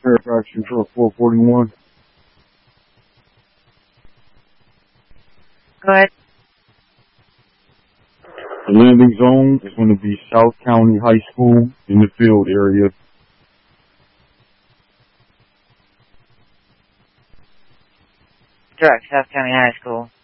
Fairfax Control 441. Go ahead. The landing zone is going to be South County High School in the field area. Correct, South County High School.